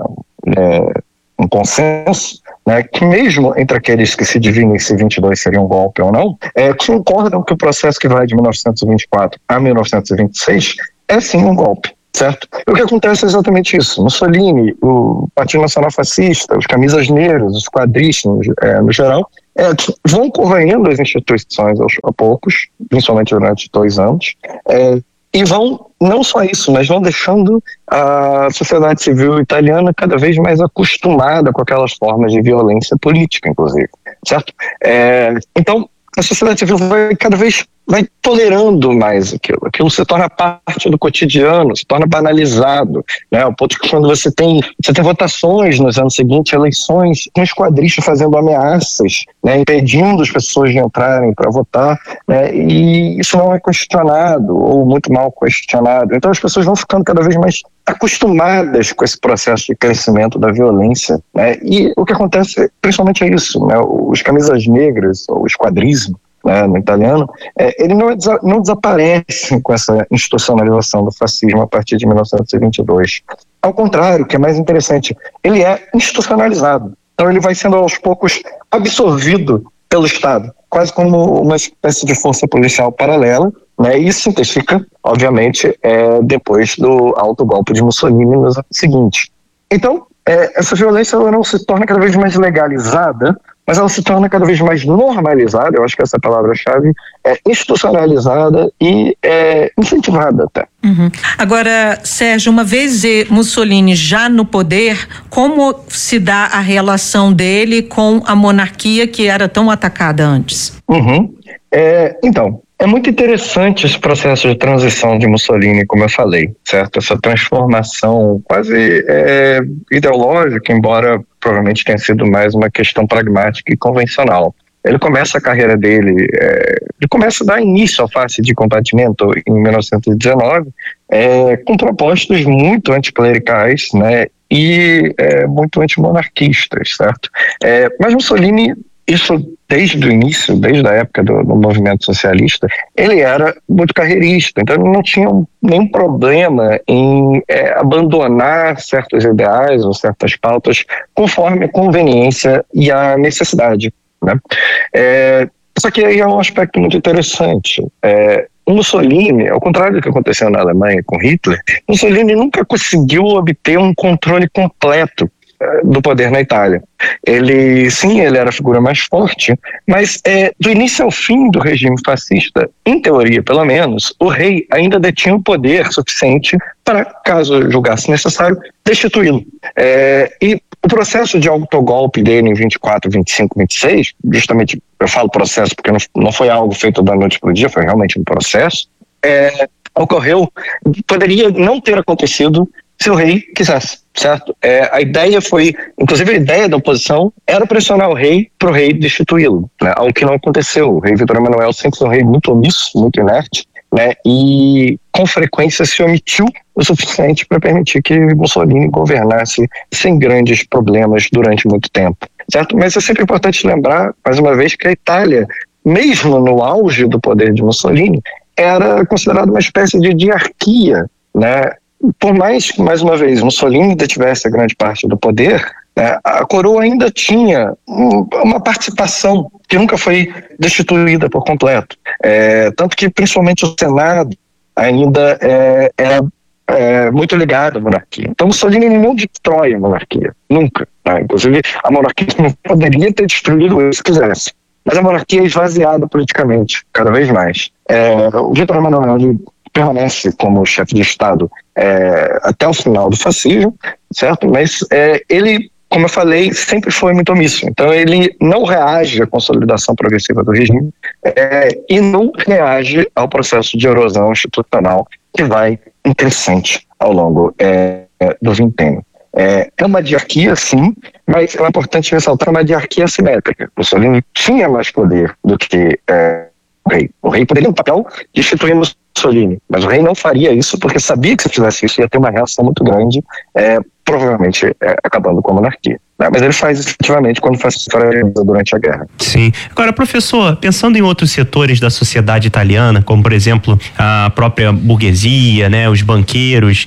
é, um consenso, né, que mesmo entre aqueles que se dividem se vinte e dois seria um golpe ou não, é, concordam que o processo que vai de mil novecentos e vinte e quatro a mil novecentos e vinte e seis é sim um golpe. Certo? E o que acontece é exatamente isso. Mussolini, o Partido Nacional Fascista, os camisas negras, os quadristas é, no geral, é, vão corroendo as instituições aos a poucos, principalmente durante dois anos, é, e vão, não só isso, mas vão deixando a sociedade civil italiana cada vez mais acostumada com aquelas formas de violência política, inclusive. Certo? É, então, a sociedade civil vai cada vez vai tolerando mais aquilo. Aquilo se torna parte do cotidiano, se torna banalizado, né? O ponto que quando você tem, você tem votações nos anos seguintes, eleições, com os quadristas fazendo ameaças, né? Impedindo as pessoas de entrarem para votar, né? E isso não é questionado, ou muito mal questionado. Então as pessoas vão ficando cada vez mais acostumadas com esse processo de crescimento da violência, né? E o que acontece principalmente é isso, né? Os camisas negras, ou o esquadrismo, né, no italiano, é, ele não, é, não desaparece com essa institucionalização do fascismo a partir de mil novecentos e vinte e dois. Ao contrário, o que é mais interessante, ele é institucionalizado. Então ele vai sendo aos poucos absorvido pelo Estado, quase como uma espécie de força policial paralela, né, e isso se intensifica, obviamente, é, depois do autogolpe de Mussolini nos anos seguintes. Então, é, essa violência ela não se torna cada vez mais legalizada, mas ela se torna cada vez mais normalizada, eu acho que essa palavra-chave, é institucionalizada e é, incentivada até. Uhum. Agora, Sérgio, uma vez Mussolini já no poder, como se dá a relação dele com a monarquia que era tão atacada antes? Uhum. É, então, é muito interessante esse processo de transição de Mussolini, como eu falei, certo? Essa transformação quase é, ideológica, embora provavelmente tenha sido mais uma questão pragmática e convencional. Ele começa a carreira dele, é, ele começa a dar início à fase de combatimento em mil novecentos e dezenove, é, com propostas muito anticlericais, né, e é, muito antimonarquistas, certo? É, mas Mussolini, isso desde o início, desde a época do, do movimento socialista, ele era muito carreirista, então ele não tinha nenhum problema em é, abandonar certos ideais ou certas pautas conforme a conveniência e a necessidade, né? É, só que aí é um aspecto muito interessante. É, Mussolini, ao contrário do que aconteceu na Alemanha com Hitler, Mussolini nunca conseguiu obter um controle completo do poder na Itália. Ele, sim, ele era a figura mais forte, mas é, do início ao fim do regime fascista, em teoria pelo menos, o rei ainda detinha o poder suficiente para, caso julgasse necessário, destituí-lo. É, e o processo de autogolpe dele em vinte e quatro, vinte e cinco, vinte e seis, justamente eu falo processo porque não, não foi algo feito da noite para o dia, foi realmente um processo, é, ocorreu, poderia não ter acontecido se o rei quisesse, certo? É, a ideia foi, inclusive a ideia da oposição era pressionar o rei para o rei destituí-lo, né? Algo que não aconteceu. O rei Vitor Emanuel sempre foi um rei muito omisso, muito inerte, né? E com frequência se omitiu o suficiente para permitir que Mussolini governasse sem grandes problemas durante muito tempo, certo? Mas é sempre importante lembrar, mais uma vez, que a Itália, mesmo no auge do poder de Mussolini, era considerada uma espécie de diarquia, né? Por mais que, mais uma vez, Mussolini detivesse a grande parte do poder, né, a coroa ainda tinha um, uma participação que nunca foi destituída por completo. É, tanto que, principalmente, o Senado ainda é, era é, muito ligado à monarquia. Então, Mussolini não destrói a monarquia, nunca. Né? Inclusive, a monarquia não poderia ter destruído isso se quisesse. Mas a monarquia é esvaziada politicamente, cada vez mais. É, o Vitor Emanuel permanece como chefe de Estado é, até o final do fascismo, certo? Mas é, ele, como eu falei, sempre foi muito omisso. Então ele não reage à consolidação progressiva do regime é, e não reage ao processo de erosão institucional que vai em crescente ao longo é, do vintênio. É, é uma diarquia, sim, mas é importante ressaltar uma diarquia assimétrica. Mussolini tinha mais poder do que é, o rei. O rei poderia ter um papel de instituir Mussolini, mas o rei não faria isso porque sabia que se fizesse isso ia ter uma reação muito grande, é, provavelmente é, acabando com a monarquia. Né? Mas ele faz isso efetivamente quando faz durante a guerra. Sim. Agora, professor, pensando em outros setores da sociedade italiana, como por exemplo a própria burguesia, né, os banqueiros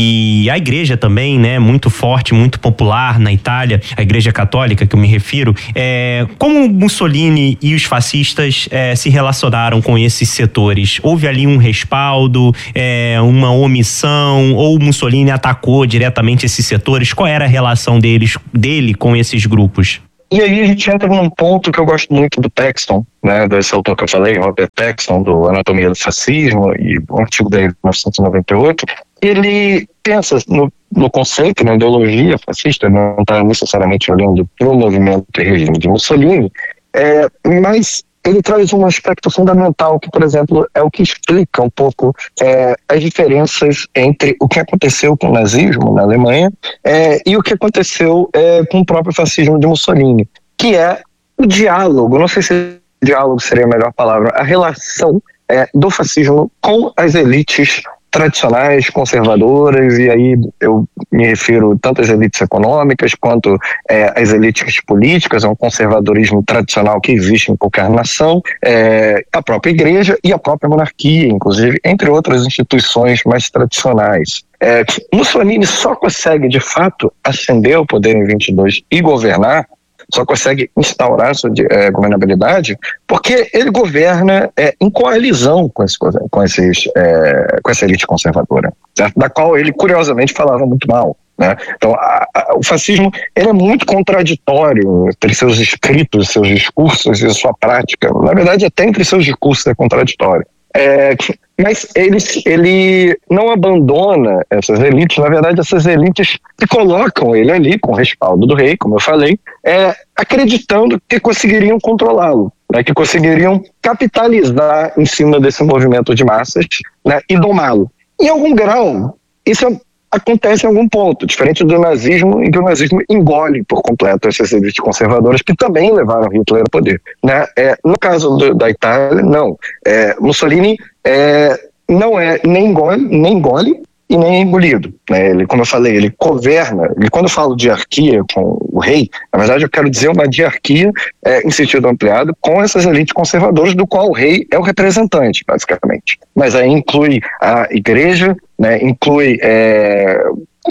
e a igreja também, né, muito forte, muito popular na Itália, a igreja católica que eu me refiro, é, como Mussolini e os fascistas é, se relacionaram com esses setores? Houve ali um respaldo, é, uma omissão, ou Mussolini atacou diretamente esses setores? Qual era a relação deles, dele com esses grupos? E aí a gente entra num ponto que eu gosto muito do Texton, né, desse autor que eu falei, Robert Texton, do Anatomia do Fascismo, e o artigo dele de mil novecentos e noventa e oito, ele pensa no, no conceito, na ideologia fascista, não está necessariamente olhando para o movimento e regime de Mussolini, é, mas ele traz um aspecto fundamental que, por exemplo, é o que explica um pouco é, as diferenças entre o que aconteceu com o nazismo na Alemanha é, e o que aconteceu é, com o próprio fascismo de Mussolini, que é o diálogo, não sei se diálogo seria a melhor palavra, a relação é, do fascismo com as elites tradicionais, conservadoras, e aí eu me refiro tanto às elites econômicas quanto é, às elites políticas, a um conservadorismo tradicional que existe em qualquer nação, é, a própria igreja e a própria monarquia, inclusive, entre outras instituições mais tradicionais. É, Mussolini só consegue, de fato, ascender ao poder em vinte e dois e governar, só consegue instaurar sua é, governabilidade porque ele governa é, em coalizão com, esse, com, esses, é, com essa elite conservadora, certo? Da qual ele curiosamente falava muito mal, né? Então a, a, o fascismo ele é muito contraditório entre seus escritos, seus discursos e sua prática. Na verdade até entre seus discursos é contraditório. É, mas ele, ele não abandona essas elites, na verdade essas elites que colocam ele ali com o respaldo do rei, como eu falei, é, acreditando que conseguiriam controlá-lo, né, que conseguiriam capitalizar em cima desse movimento de massas, né, e domá-lo. Em algum grau, isso é, acontece em algum ponto, diferente do nazismo, em que o nazismo engole por completo essas elites conservadoras que também levaram Hitler ao poder, né? É, no caso do, da Itália, não. É, Mussolini é, não é nem engole, nem engole e nem é engolido, né? Ele, como eu falei, ele governa, e quando eu falo de diarquia com o rei, na verdade eu quero dizer uma diarquia é, em sentido ampliado com essas elites conservadoras, do qual o rei é o representante, basicamente. Mas aí inclui a igreja, né, inclui é,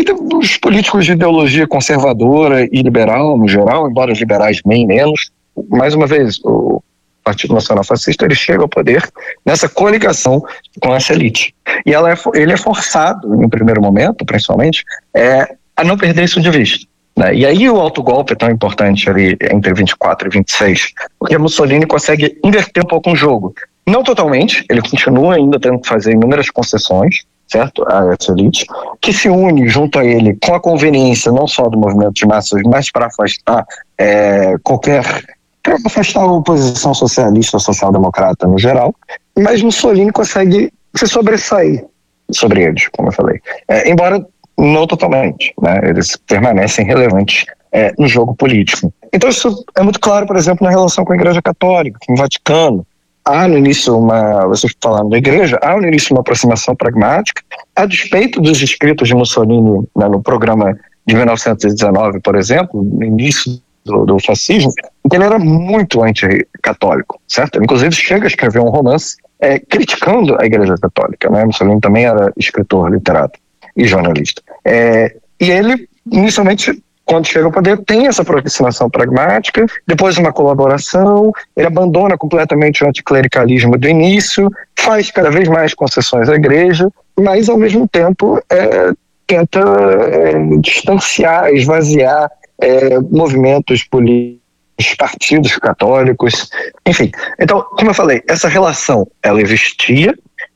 os políticos de ideologia conservadora e liberal no geral, embora os liberais nem menos. Mais uma vez, o Partido Nacional Fascista ele chega ao poder nessa coligação com essa elite. E ela é, ele é forçado, no primeiro momento, principalmente, é, a não perder isso de vista, né? E aí o autogolpe é tão importante ali entre vinte e quatro e vinte e seis, porque Mussolini consegue inverter um pouco o jogo. Não totalmente, ele continua ainda tendo que fazer inúmeras concessões, certo? A essa elite, que se une junto a ele com a conveniência não só do movimento de massas, mas para afastar é, qualquer... para afastar a oposição socialista, social-democrata no geral, mas Mussolini consegue se sobressair sobre eles, como eu falei. É, embora não totalmente, né? Eles permanecem relevantes é, no jogo político. Então isso é muito claro, por exemplo, na relação com a Igreja Católica, com o Vaticano. Há no início uma, vocês falando da igreja, há no início uma aproximação pragmática, a despeito dos escritos de Mussolini, né, no programa de mil novecentos e dezenove, por exemplo, no início do, do fascismo, que ele era muito anticatólico, certo? Ele, inclusive chega a escrever um romance é, criticando a Igreja Católica, né? Mussolini também era escritor, literato e jornalista. É, e ele, inicialmente, quando chega ao poder, tem essa aproximação pragmática, depois uma colaboração, ele abandona completamente o anticlericalismo do início, faz cada vez mais concessões à igreja, mas ao mesmo tempo é, tenta é, distanciar, esvaziar é, movimentos políticos, partidos católicos, enfim. Então, como eu falei, essa relação, ela existia,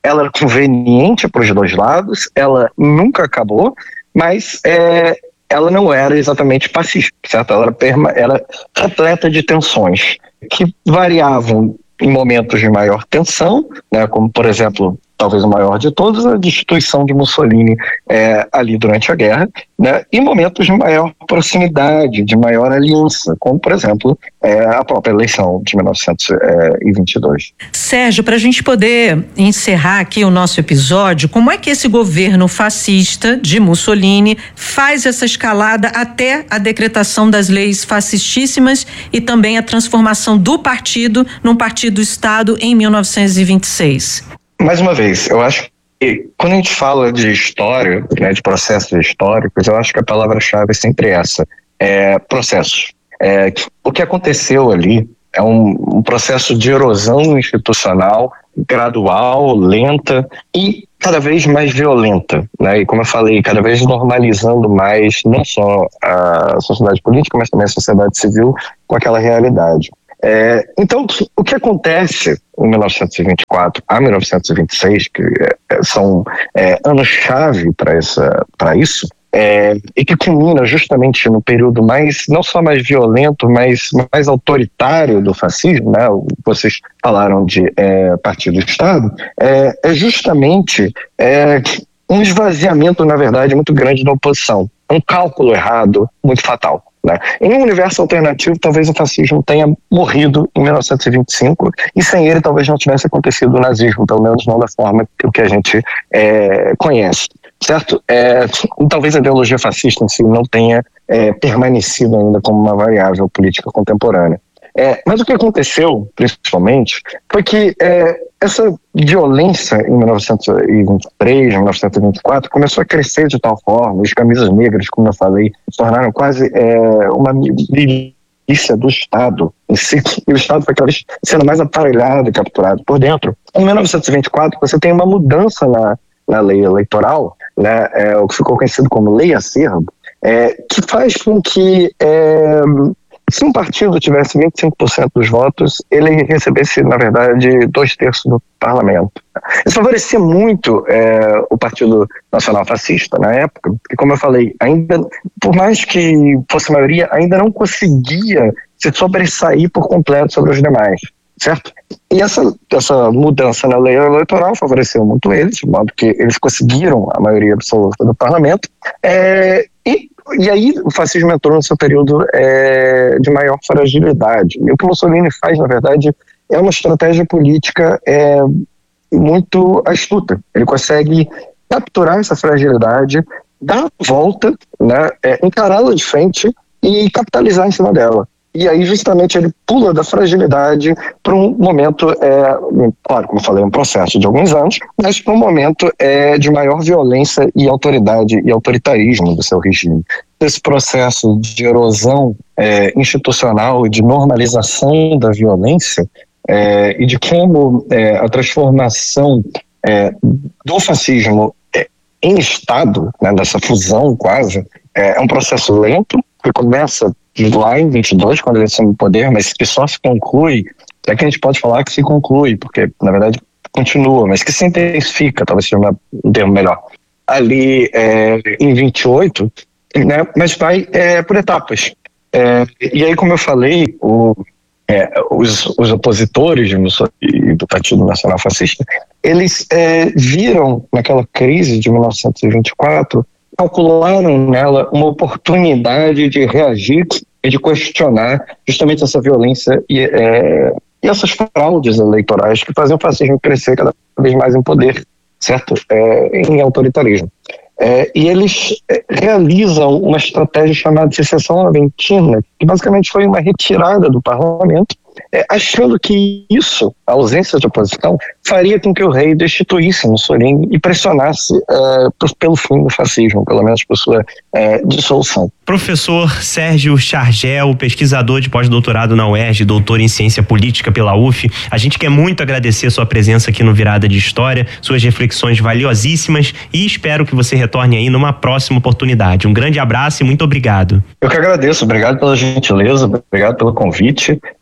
ela era conveniente para os dois lados, ela nunca acabou, mas é, ela não era exatamente pacífica, certo? Ela era, perma, era repleta de tensões que variavam em momentos de maior tensão, né, como, por exemplo, talvez o maior de todos, a destituição de Mussolini é, ali durante a guerra, né, e momentos de maior proximidade, de maior aliança, como, por exemplo, é, a própria eleição de mil novecentos e vinte e dois. Sérgio, para a gente poder encerrar aqui o nosso episódio, como é que esse governo fascista de Mussolini faz essa escalada até a decretação das leis fascistíssimas e também a transformação do partido num partido-estado em mil novecentos e vinte e seis? Mais uma vez, eu acho que quando a gente fala de história, né, de processos históricos, eu acho que a palavra-chave é sempre essa, é processos. É, o que aconteceu ali é um, um processo de erosão institucional gradual, lenta e cada vez mais violenta, né? E como eu falei, cada vez normalizando mais não só a sociedade política, mas também a sociedade civil com aquela realidade. É, então, o que acontece em mil novecentos e vinte e quatro a mil novecentos e vinte e seis, que é, são é, anos-chave para isso, é, e que culmina justamente no período mais, não só mais violento, mas mais autoritário do fascismo, né? Vocês falaram de é, partido-estado, é, é justamente é, um esvaziamento, na verdade, muito grande da oposição, um cálculo errado muito fatal. Né? Em um universo alternativo, talvez o fascismo tenha morrido em mil novecentos e vinte e cinco e sem ele talvez não tivesse acontecido o nazismo, pelo menos não da forma que, que a gente é, conhece, certo? É, talvez a ideologia fascista em si não tenha é, permanecido ainda como uma variável política contemporânea. É, mas o que aconteceu, principalmente, foi que é, essa violência em mil novecentos e vinte e três, mil novecentos e vinte e quatro, começou a crescer de tal forma, as camisas negras, como eu falei, se tornaram quase é, uma milícia do Estado em si, e o Estado foi cada vez sendo mais aparelhado e capturado por dentro. Em mil novecentos e vinte e quatro, você tem uma mudança na, na lei eleitoral, né, é, o que ficou conhecido como Lei Acerbo, é, que faz com que... É, se um partido tivesse vinte e cinco por cento dos votos, ele recebesse, na verdade, dois terços do parlamento. Isso favorecia muito é, o Partido Nacional Fascista na época, porque, como eu falei, ainda, por mais que fosse a maioria, ainda não conseguia se sobressair por completo sobre os demais, certo? E essa, essa mudança na lei eleitoral favoreceu muito eles, de modo que eles conseguiram a maioria absoluta do parlamento, é, e E aí o fascismo entrou no seu período é, de maior fragilidade. E o que Mussolini faz, na verdade, é uma estratégia política é, muito astuta. Ele consegue capturar essa fragilidade, dar a volta, né, é, encará-la de frente e capitalizar em cima dela. E aí justamente ele pula da fragilidade para um momento, é, claro, como eu falei, um processo de alguns anos, mas para um momento é, de maior violência e autoridade e autoritarismo do seu regime. Esse processo de erosão é, institucional e de normalização da violência é, e de como é, a transformação é, do fascismo é, em Estado, né, dessa fusão quase, é, é um processo lento que começa lá em vinte e dois, quando ele assume o poder, mas que só se conclui, é que a gente pode falar que se conclui, porque na verdade continua, mas que se intensifica, talvez seja uma, um termo melhor, ali é, em vinte e oito, né, mas vai é, por etapas. É, e aí, como eu falei, o, é, os, os opositores de Mussolini, do Partido Nacional Fascista, eles é, viram naquela crise de mil novecentos e vinte e quatro, calcularam nela uma oportunidade de reagir e de questionar justamente essa violência e, é, e essas fraudes eleitorais que fazem o fascismo crescer cada vez mais em poder, certo? É, em autoritarismo. É, e eles é, realizam uma estratégia chamada de secessão aventina, que basicamente foi uma retirada do parlamento, é, achando que isso, a ausência de oposição, faria com que o rei destituísse Mussolini e pressionasse é, pelo fim do fascismo, pelo menos por sua é, dissolução. Professor Sérgio Chargel, pesquisador de pós-doutorado na U E R J, doutor em ciência política pela U F, a gente quer muito agradecer sua presença aqui no Virada de História, suas reflexões valiosíssimas e espero que você retorne aí numa próxima oportunidade. Um grande abraço e muito obrigado. Eu que agradeço, obrigado pela gentileza, obrigado pelo convite.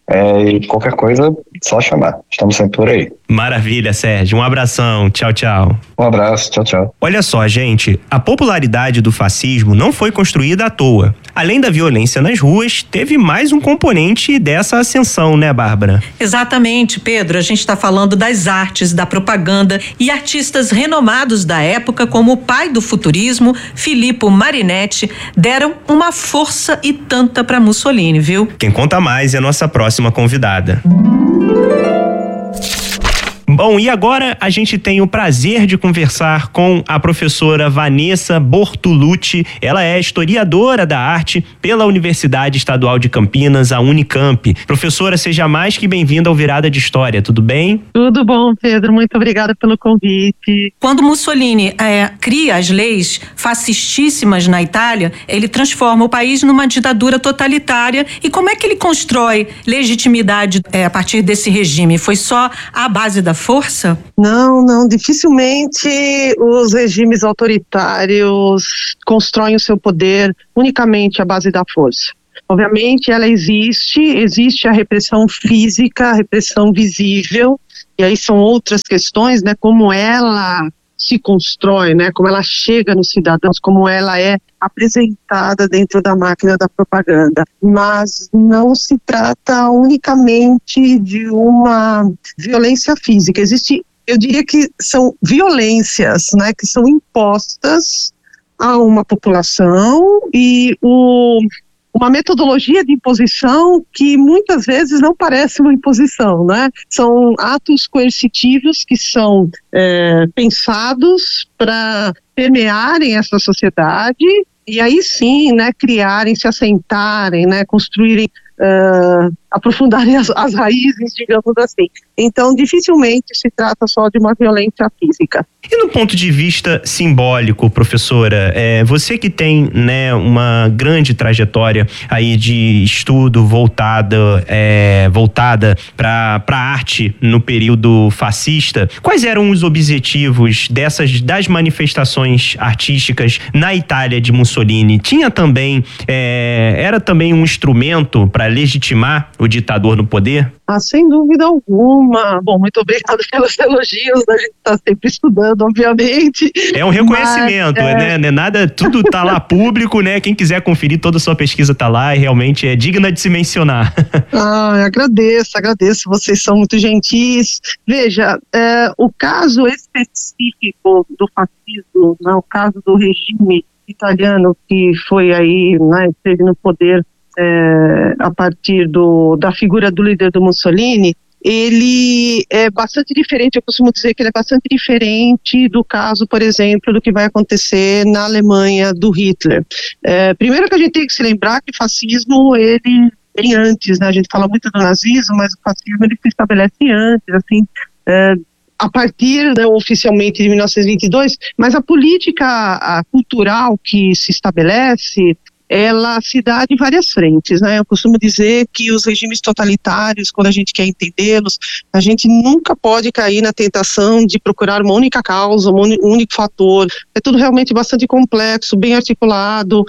É, e qualquer coisa, só chamar. Estamos sempre por aí. Maravilha, Sérgio. Um abração. Tchau, tchau. Um abraço. Tchau, tchau. Olha só, gente. A popularidade do fascismo não foi construída à toa. Além da violência nas ruas, teve mais um componente dessa ascensão, né, Bárbara? Exatamente, Pedro. A gente está falando das artes, da propaganda e artistas renomados da época, como o pai do futurismo, Filippo Marinetti, deram uma força e tanta para Mussolini, viu? Quem conta mais é a nossa próxima convidada. Bom, e agora a gente tem o prazer de conversar com a professora Vanessa Bortolucci. Ela é historiadora da arte pela Universidade Estadual de Campinas, a Unicamp. Professora, seja mais que bem-vinda ao Virada de História, tudo bem? Tudo bom, Pedro, muito obrigada pelo convite. Quando Mussolini é, cria as leis fascistíssimas na Itália, ele transforma o país numa ditadura totalitária. E como é que ele constrói legitimidade é, a partir desse regime? Foi só a base da força? Não, não, dificilmente os regimes autoritários constroem o seu poder unicamente à base da força. Obviamente ela existe, existe a repressão física, a repressão visível, e aí são outras questões, né, como ela se constrói, né, como ela chega nos cidadãos, como ela é apresentada dentro da máquina da propaganda. Mas não se trata unicamente de uma violência física. Existe, eu diria que são violências, né, que são impostas a uma população e o uma metodologia de imposição que muitas vezes não parece uma imposição, né? São atos coercitivos que são é, pensados para permearem essa sociedade e aí sim, né, criarem, se assentarem, né, construírem, uh, aprofundarem as, as raízes, digamos assim. Então, dificilmente se trata só de uma violência física. E no ponto de vista simbólico, professora, é, você que tem, né, uma grande trajetória aí de estudo voltada, é, voltada para a arte no período fascista, quais eram os objetivos dessas, das manifestações artísticas na Itália de Mussolini? Tinha também, é, era também um instrumento para legitimar o ditador no poder? Ah, sem dúvida alguma. Bom, muito obrigada pelos elogios, a gente está sempre estudando, obviamente. É um reconhecimento, mas, é... né? Nada, tudo tá lá público, né? Quem quiser conferir, toda a sua pesquisa tá lá e realmente é digna de se mencionar. Ah, agradeço, agradeço, vocês são muito gentis. Veja, é, o caso específico do fascismo, né, o caso do regime italiano que foi aí, né, esteve no poder É, a partir do, da figura do líder do Mussolini, ele é bastante diferente, eu costumo dizer que ele é bastante diferente do caso, por exemplo, do que vai acontecer na Alemanha do Hitler. É, primeiro que a gente tem que se lembrar que o fascismo, ele vem antes, né? A gente fala muito do nazismo, mas o fascismo ele se estabelece antes, assim, é, a partir, né, oficialmente de mil novecentos e vinte e dois, mas a política a cultural que se estabelece, ela se dá de várias frentes, né? Eu costumo dizer que os regimes totalitários, quando a gente quer entendê-los, a gente nunca pode cair na tentação de procurar uma única causa, um único fator. É tudo realmente bastante complexo, bem articulado,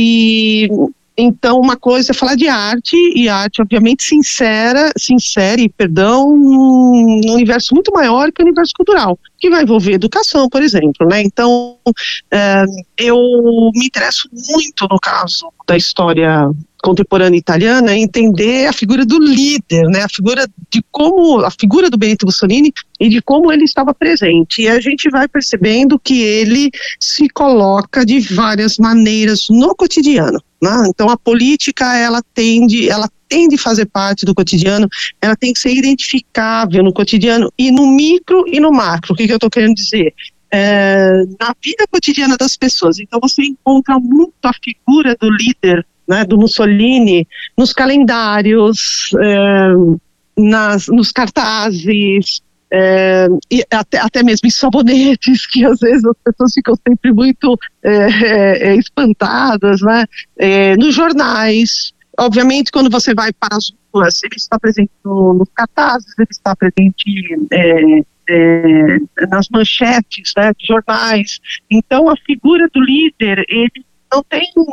e então uma coisa é falar de arte, e arte obviamente se insere, se insere, perdão, num universo muito maior que o universo cultural, que vai envolver educação, por exemplo, né? Então, é, eu me interesso muito no caso da história contemporânea italiana, entender a figura do líder, né? A figura de como, a figura do Benito Mussolini e de como ele estava presente. E a gente vai percebendo que ele se coloca de várias maneiras no cotidiano, né? Então a política, ela tende, ela tem de fazer parte do cotidiano, ela tem que ser identificável no cotidiano e no micro e no macro. O que, que eu estou querendo dizer? É, na vida cotidiana das pessoas. Então você encontra muito a figura do líder, né, do Mussolini, nos calendários, é, nas, nos cartazes, é, e até, até mesmo em sabonetes, que às vezes as pessoas ficam sempre muito é, é, espantadas, né, é, nos jornais. Obviamente, quando você vai para as ruas, ele está presente no, nos cartazes, ele está presente é, é, nas manchetes, né, de jornais. Então, a figura do líder, ele não tem um,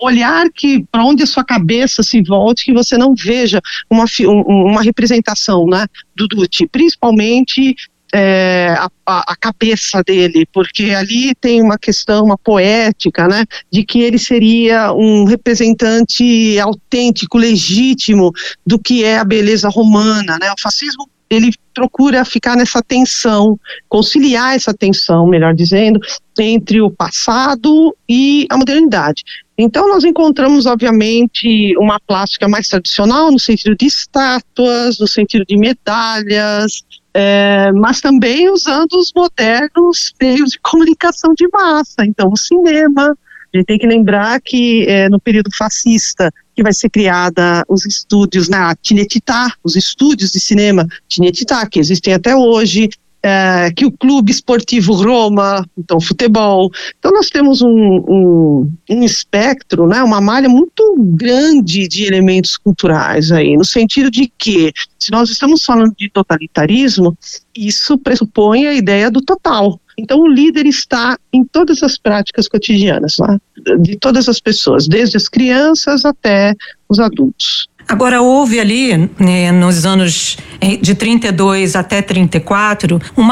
olhar que para onde a sua cabeça se volte, que você não veja uma, uma representação, né, do Dutti, principalmente é, a, a cabeça dele, porque ali tem uma questão, uma poética, né, de que ele seria um representante autêntico, legítimo do que é a beleza romana, né. O fascismo, ele procura ficar nessa tensão, conciliar essa tensão, melhor dizendo, entre o passado e a modernidade. Então nós encontramos, obviamente, uma plástica mais tradicional, no sentido de estátuas, no sentido de medalhas, é, mas também usando os modernos meios de comunicação de massa, então o cinema. A gente tem que lembrar que é, no período fascista, que vai ser criada os estúdios, né, a Cinecittà, os estúdios de cinema Cinecittà, que existem até hoje, é, que o Clube Esportivo Roma, então futebol. Então nós temos um, um, um espectro, né, uma malha muito grande de elementos culturais aí, no sentido de que, se nós estamos falando de totalitarismo, isso pressupõe a ideia do total. Então o líder está em todas as práticas cotidianas, né, de todas as pessoas, desde as crianças até os adultos. Agora, houve ali, né, nos anos de trinta e dois até trinta e quatro, uma